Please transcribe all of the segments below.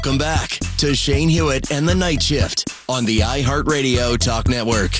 Welcome back to Shane Hewitt and the Night Shift on the iHeartRadio Talk Network.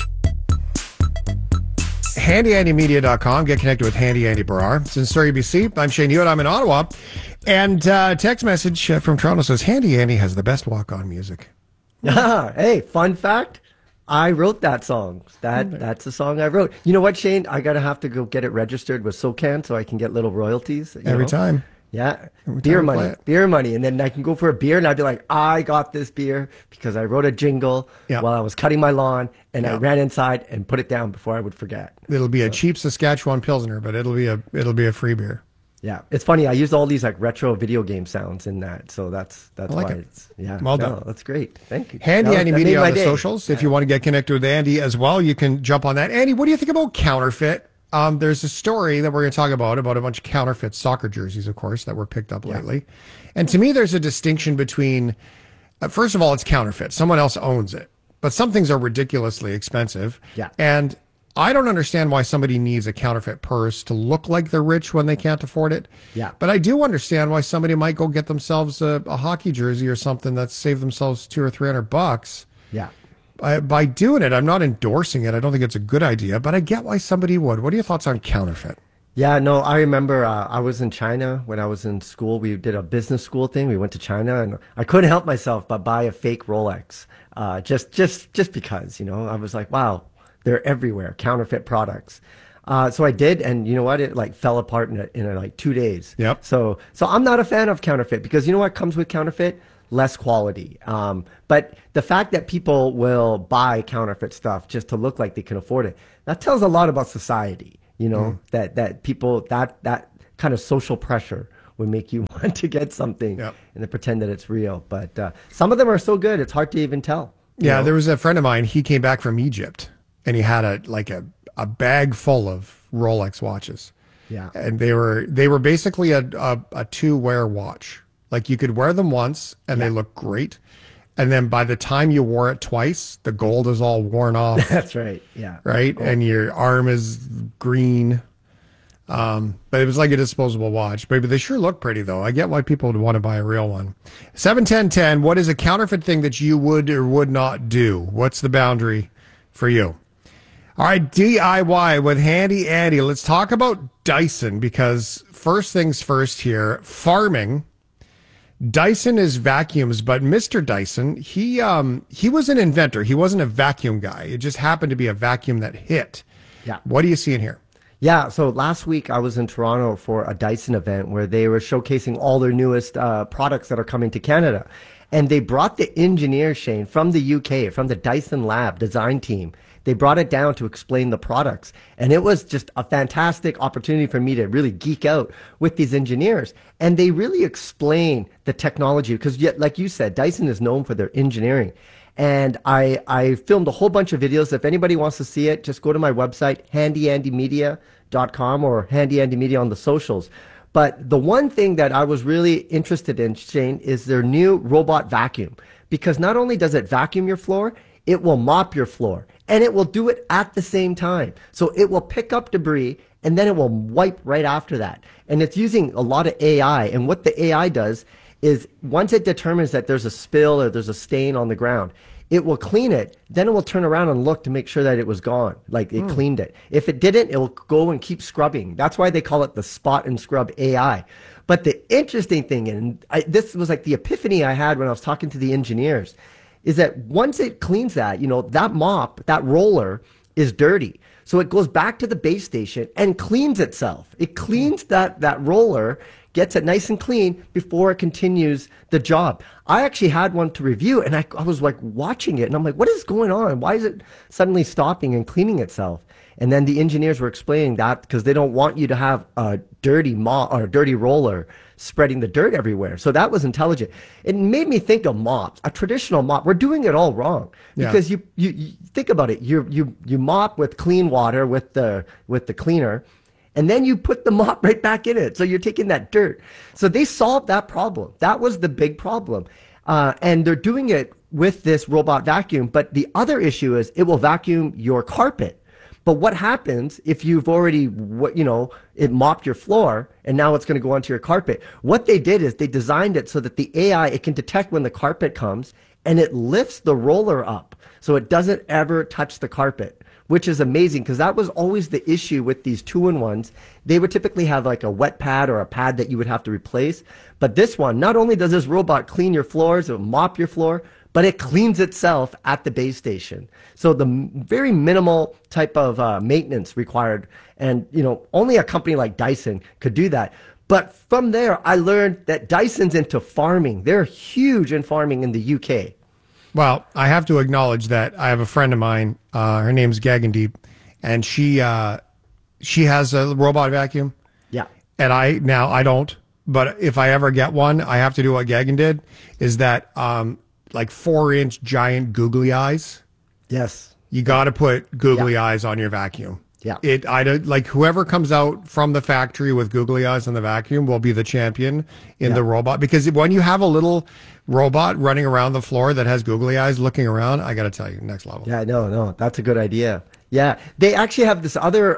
HandyAndyMedia.com. Get connected with Handy Andy Barrar. It's in Surrey, BC. I'm Shane Hewitt. I'm in Ottawa. And text message from Toronto says, Handy Andy has the best walk-on music. Hey, fun fact. I wrote that song. That's a song I wrote. You know what, Shane? I have to go get it registered with SOCAN so I can get little royalties. Every time. Yeah. Beer money. And then I can go for a beer and I'd be like, I got this beer because I wrote a jingle while I was cutting my lawn and I ran inside and put it down before I would forget. It'll be a cheap Saskatchewan Pilsner, but it'll be a free beer. Yeah. It's funny. I used all these like retro video game sounds in that. So that's why it's, well done. That's great. Thank you. Handy Andy Media on the socials. If you want to get connected with Andy as well, you can jump on that. Andy, what do you think about counterfeit? There's a story that we're going to talk about a bunch of counterfeit soccer jerseys, of course, that were picked up lately. And to me, there's a distinction between, first of all, it's counterfeit. Someone else owns it. But some things are ridiculously expensive. Yeah. And I don't understand why somebody needs a counterfeit purse to look like they're rich when they can't afford it. Yeah. But I do understand why somebody might go get themselves a hockey jersey or something that's saved themselves $200 or $300. Yeah. By doing it, I'm not endorsing it. I don't think it's a good idea, but I get why somebody would. What are your thoughts on counterfeit? Yeah, no, I remember I was in China when I was in school. We did a business school thing. We went to China, and I couldn't help myself but buy a fake Rolex, just because, I was like, wow, they're everywhere, counterfeit products. So I did, and you know what? It like fell apart in like 2 days. Yep. So I'm not a fan of counterfeit because you know what comes with counterfeit? Less quality. But the fact that people will buy counterfeit stuff just to look like they can afford it, that tells a lot about society, that people, that kind of social pressure would make you want to get something and then pretend that it's real. But some of them are so good, it's hard to even tell. Yeah, there was a friend of mine, he came back from Egypt and he had a bag full of Rolex watches. Yeah. And they were basically a two-wear watch. Like you could wear them once and they look great. And then by the time you wore it twice, the gold is all worn off. That's right. Yeah. Right. Cool. And your arm is green. But it was like a disposable watch. But they sure look pretty, though. I get why people would want to buy a real one. 71010, what is a counterfeit thing that you would or would not do? What's the boundary for you? All right, DIY with Handy Andy. Let's talk about Dyson because first things first here, farming. Dyson is vacuums, but Mr. Dyson, he was an inventor. He wasn't a vacuum guy. It just happened to be a vacuum that hit. Yeah. What are you seeing here? Yeah, so last week I was in Toronto for a Dyson event where they were showcasing all their newest products that are coming to Canada. And they brought the engineer, Shane, from the UK, from the Dyson Lab design team. They brought it down to explain the products. And it was just a fantastic opportunity for me to really geek out with these engineers. And they really explain the technology because, like you said, Dyson is known for their engineering. And I filmed a whole bunch of videos. If anybody wants to see it, just go to my website, handyandymedia.com or Handy Andy Media on the socials. But the one thing that I was really interested in, Shane, is their new robot vacuum. Because not only does it vacuum your floor, it will mop your floor. And it will do it at the same time. So it will pick up debris and then it will wipe right after that. And it's using a lot of AI. And what the AI does is once it determines that there's a spill or there's a stain on the ground, it will clean it. Then it will turn around and look to make sure that it was gone, like it cleaned it. If it didn't, it will go and keep scrubbing. That's why they call it the spot and scrub AI. But the interesting thing, and this was like the epiphany I had when I was talking to the engineers, is that once it cleans that, that mop, that roller is dirty. So it goes back to the base station and cleans itself. It cleans that roller, gets it nice and clean before it continues the job. I actually had one to review and I was like watching it and I'm like, what is going on? Why is it suddenly stopping and cleaning itself? And then the engineers were explaining that because they don't want you to have a dirty mop or a dirty roller spreading the dirt everywhere. So that was intelligent. It made me think of mops, a traditional mop. We're doing it all wrong because you think about it. You mop with clean water with the cleaner, and then you put the mop right back in it. So you're taking that dirt. So they solved that problem. That was the big problem. And they're doing it with this robot vacuum. But the other issue is it will vacuum your carpet. But what happens if you've already, it mopped your floor and now it's going to go onto your carpet? What they did is they designed it so that the AI, it can detect when the carpet comes and it lifts the roller up so it doesn't ever touch the carpet, which is amazing because that was always the issue with these 2-in-1s. They would typically have like a wet pad or a pad that you would have to replace. But this one, not only does this robot clean your floors or mop your floor, but it cleans itself at the base station. So the very minimal type of maintenance required. And, only a company like Dyson could do that. But from there, I learned that Dyson's into farming. They're huge in farming in the UK. Well, I have to acknowledge that I have a friend of mine. Her name's Gagandeep, and she has a robot vacuum. Yeah. And I don't. But if I ever get one, I have to do what Gagan did. Is that like 4-inch giant googly eyes? Yes. You got to put googly eyes on your vacuum. Yeah. I don't like whoever comes out from the factory with googly eyes on the vacuum will be the champion in the robot, because when you have a little robot running around the floor that has googly eyes looking around, I got to tell you, next level. Yeah, no, that's a good idea. Yeah, they actually have this other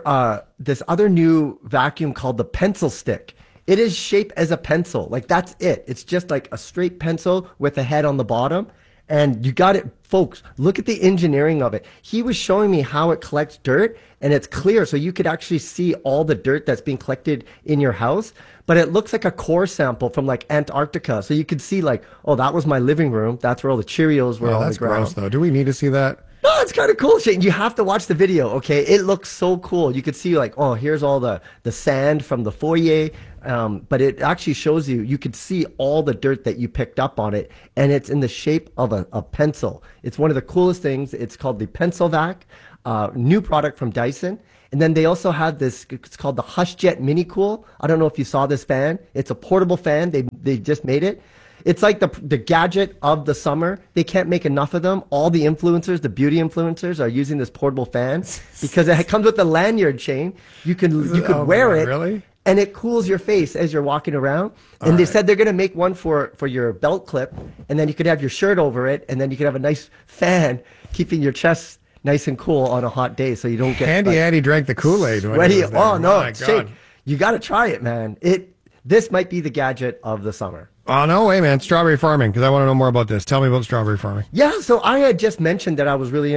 new vacuum called the pencil stick. It is shaped as a pencil. Like that's it. It's just like a straight pencil with a head on the bottom. And you got it, folks. Look at the engineering of it. He was showing me how it collects dirt, and it's clear. So you could actually see all the dirt that's being collected in your house. But it looks like a core sample from like Antarctica. So you could see like, oh, that was my living room. That's where all the Cheerios were on the ground. That's gross, though. Do we need to see that? No, it's kind of cool, Shane. You have to watch the video, okay? It looks so cool. You could see like, oh, here's all the sand from the foyer. But it actually shows you could see all the dirt that you picked up on it. And it's in the shape of a pencil. It's one of the coolest things. It's called the Pencil Vac, new product from Dyson. And then they also have this, it's called the HushJet Mini Cool. I don't know if you saw this fan. It's a portable fan. They just made it. It's like the gadget of the summer. They can't make enough of them. All the influencers, the beauty influencers, are using this portable fan because it comes with a lanyard, Shane. You could wear it, really? And it cools your face as you're walking around. And they said they're going to make one for your belt clip, and then you could have your shirt over it, and then you could have a nice fan keeping your chest nice and cool on a hot day, so you don't get Handy Andy drank the Kool-Aid. Sweaty. Oh no, Shane, you got to try it, man. This might be the gadget of the summer. Oh, no way, man. Strawberry farming, because I want to know more about this. Tell me about strawberry farming. Yeah, so I had just mentioned that I was really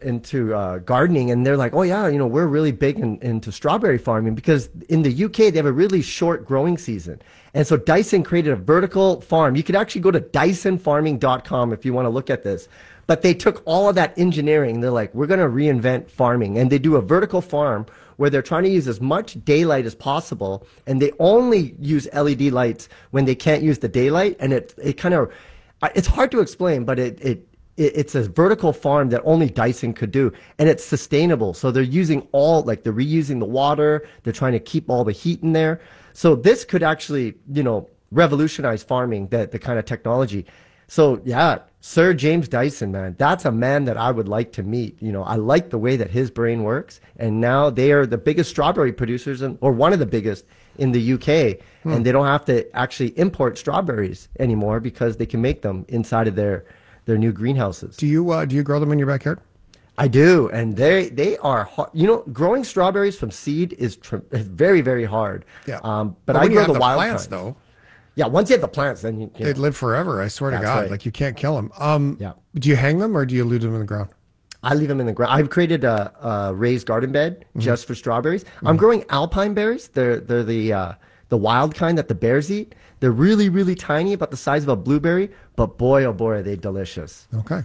into gardening, and they're like, oh, yeah, we're really big into strawberry farming, because in the UK, they have a really short growing season. And so Dyson created a vertical farm. You could actually go to dysonfarming.com if you want to look at this. But they took all of that engineering. They're like, we're going to reinvent farming. And they do a vertical farm where they're trying to use as much daylight as possible. And they only use LED lights when they can't use the daylight. And it kind of, it's hard to explain, but it's a vertical farm that only Dyson could do. And it's sustainable. So they're using they're reusing the water. They're trying to keep all the heat in there. So this could actually, revolutionize farming, the kind of technology. So yeah, Sir James Dyson, man, that's a man that I would like to meet. I like the way that his brain works. And now they are the biggest strawberry producers, or one of the biggest in the UK. And they don't have to actually import strawberries anymore because they can make them inside of their new greenhouses. Do you grow them in your backyard? I do, and they are hard. Growing strawberries from seed is very, very hard. Yeah. But I grow the wild plants, kinds. though. Yeah, once you have the plants, then they'd live forever. I swear to God, right. like you can't kill them. Yeah. Do you hang them or do you leave them in the ground? I leave them in the ground. I've created a raised garden bed just for strawberries. I'm growing alpine berries. They're the wild kind that the bears eat. They're really, really tiny, about the size of a blueberry. But boy, oh boy, are they delicious. Okay.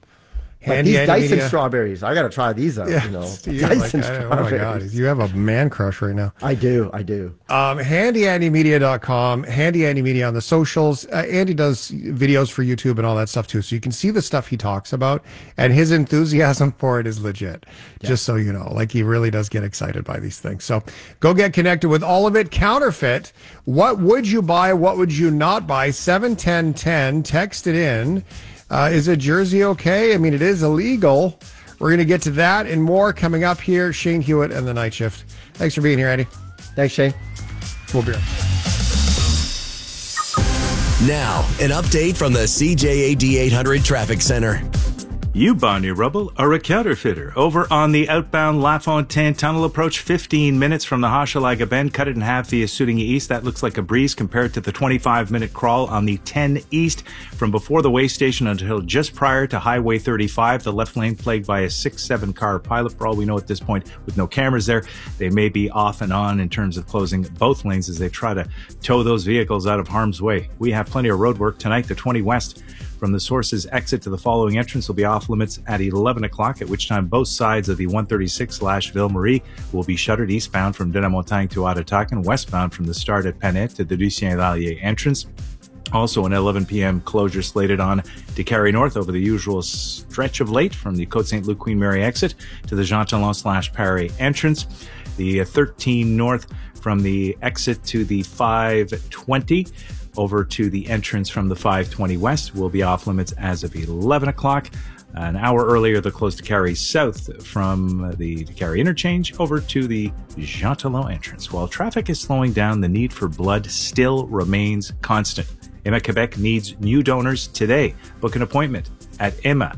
But these Dyson strawberries, I got to try these out. Dyson strawberries. Oh my God, you have a man crush right now. I do. HandyAndyMedia.com, Handy Andy Media on the socials. Andy does videos for YouTube and all that stuff too, so you can see the stuff he talks about, and his enthusiasm for it is legit. Yeah. Just so you know, like he really does get excited by these things. So go get connected with all of it. Counterfeit. What would you buy? What would you not buy? 71010. Text it in. Is a jersey okay? I mean, it is illegal. We're going to get to that and more coming up here. Shane Hewitt and the Night Shift. Thanks for being here, Andy. Thanks, Shane. We'll be right back. Now, an update from the CJAD 800 Traffic Center. You, Bonnie Rubble, are a counterfeiter. Over on the outbound LaFontaine Tunnel approach, 15 minutes from the Hochelaga Bend. Cut it in half via Sootinga East. That looks like a breeze compared to the 25-minute crawl on the 10 East from before the way station until just prior to Highway 35. The left lane plagued by a 6-7 car pilot. For all we know at this point, with no cameras there, they may be off and on in terms of closing both lanes as they try to tow those vehicles out of harm's way. We have plenty of road work tonight. The 20 West from the Sources exit to the following entrance will be off limits at 11 o'clock, at which time both sides of the 136/Ville-Marie will be shuttered eastbound from de la Montagne to Ottatakan, westbound from the start at Panette to the Lucien-Vallier entrance. Also, an 11 p.m. closure slated on Décarie North over the usual stretch of late from the Côte Saint-Luc Queen Mary exit to the Jean Talon/Paris entrance. The 13 North from the exit to the 520 over to the entrance from the 520 West will be off limits as of 11 o'clock. An hour earlier, they're closed to Décarie South from the Décarie interchange over to the Jean Talon entrance. While traffic is slowing down, the need for blood still remains constant. Emma Quebec needs new donors today. Book an appointment at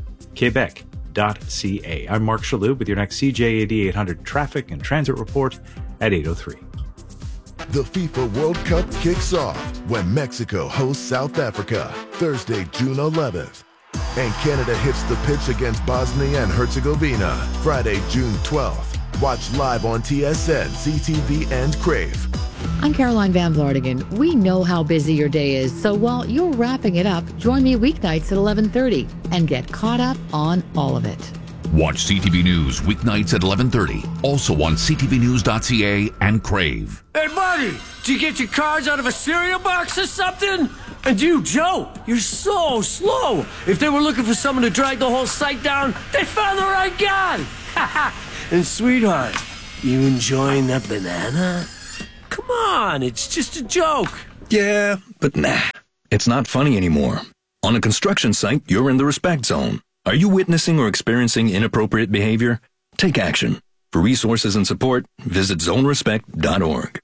emmaquebec.ca. I'm Mark Chaloux with your next CJAD 800 traffic and transit report at 8:03. The FIFA World Cup kicks off when Mexico hosts South Africa Thursday, June 11th. And Canada hits the pitch against Bosnia and Herzegovina Friday, June 12th. Watch live on TSN, CTV, and Crave. I'm Caroline Van Vlartigan. We know how busy your day is, so while you're wrapping it up, join me weeknights at 11:30 and get caught up on all of it. Watch CTV News weeknights at 11:30. Also on ctvnews.ca and Crave. Hey, buddy, did you get your cards out of a cereal box or something? And you, Joe, you're so slow. If they were looking for someone to drag the whole site down, they found the right guy. And sweetheart, you enjoying that banana? Come on, it's just a joke. Yeah, but nah, it's not funny anymore. On a construction site, you're in the respect zone. Are you witnessing or experiencing inappropriate behavior? Take action. For resources and support, visit zonerespect.org.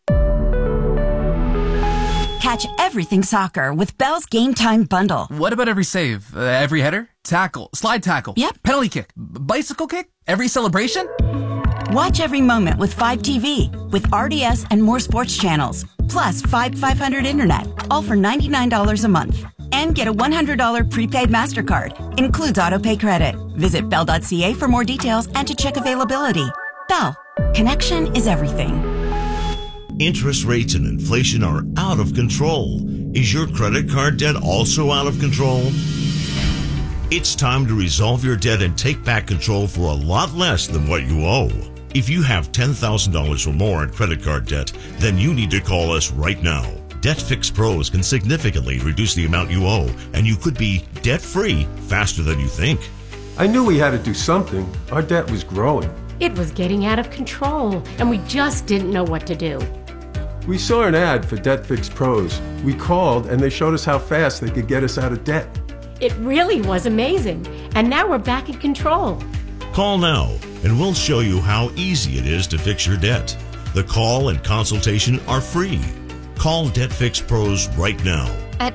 Catch everything soccer with Bell's Game Time Bundle. What about every save? Every header? Tackle? Slide tackle? Yep. Penalty kick? Bicycle kick? Every celebration? Watch every moment with 5TV, with RDS and more sports channels. Plus 500 internet, all for $99 a month. And get a $100 prepaid MasterCard. Includes autopay credit. Visit Bell.ca for more details and to check availability. Bell. Connection is everything. Interest rates and inflation are out of control. Is your credit card debt also out of control? It's time to resolve your debt and take back control for a lot less than what you owe. If you have $10,000 or more in credit card debt, then you need to call us right now. Debt Fix Pros can significantly reduce the amount you owe, and you could be debt-free faster than you think. I knew we had to do something. Our debt was growing. It was getting out of control, and we just didn't know what to do. We saw an ad for Debt Fix Pros. We called, and they showed us how fast they could get us out of debt. It really was amazing, and now we're back in control. Call now, and we'll show you how easy it is to fix your debt. The call and consultation are free. Call Debt Fix Pros right now. At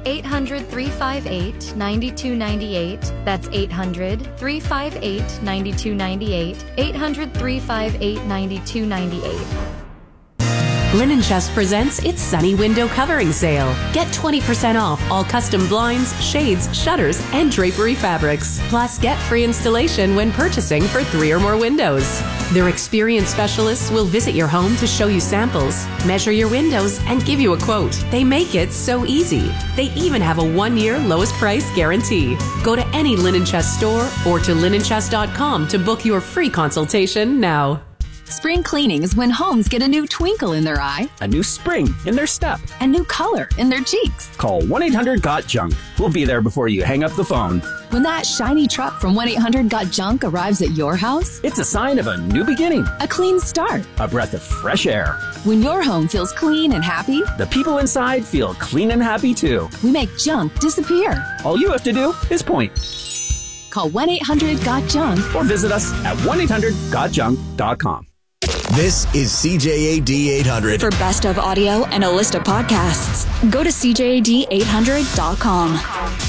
800-358-9298. That's 800-358-9298. 800-358-9298. Linen Chest presents its Sunny Window Covering Sale. Get 20% off all custom blinds, shades, shutters, and drapery fabrics. Plus, get free installation when purchasing for 3 or more windows. Their experienced specialists will visit your home to show you samples, measure your windows, and give you a quote. They make it so easy. They even have a 1-year lowest price guarantee. Go to any Linen Chest store or to linenchest.com to book your free consultation now. Spring cleaning is when homes get a new twinkle in their eye, a new spring in their step, a new color in their cheeks. Call 1-800-GOT-JUNK. We'll be there before you hang up the phone. When that shiny truck from 1-800-GOT-JUNK arrives at your house, it's a sign of a new beginning, a clean start, a breath of fresh air. When your home feels clean and happy, the people inside feel clean and happy too. We make junk disappear. All you have to do is point. Call 1-800-GOT-JUNK or visit us at 1-800-GOTJUNK.com. This is CJAD 800. For best of audio and a list of podcasts, go to CJAD800.com.